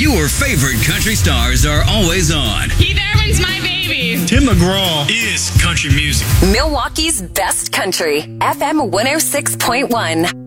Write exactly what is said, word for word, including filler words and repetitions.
Your favorite country stars are always on. Keith Urban's my baby. Tim McGraw is country music. Milwaukee's best country, F M one oh six point one.